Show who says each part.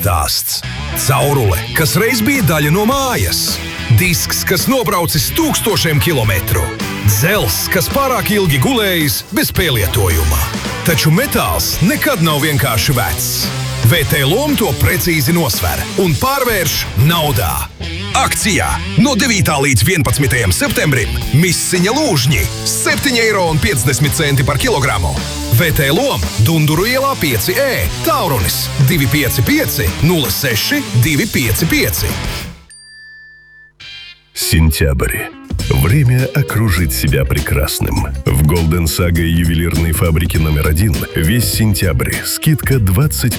Speaker 1: stāsts. Caurule, kas reiz bija daļa no mājas. Disks, kas nobraucis 1000 kilometru. Dzelzs, kas pārāk ilgi gulējis bez pielietojuma. Taču metāls nekad nav vienkārši vecs. VT Lom to precīzi nosver un pārvērš naudā. Akcijā no 9. līdz 11. septembrim Missiņa lūžņi 7,50 € par kilogramu. VT Lom Dunduru ielā 5E, Taurunis 255 06 255.
Speaker 2: Сентябрь. Время окружить себя прекрасным. В Golden Saga ювелирной фабрики номер 1 весь сентябрь скидка 20%.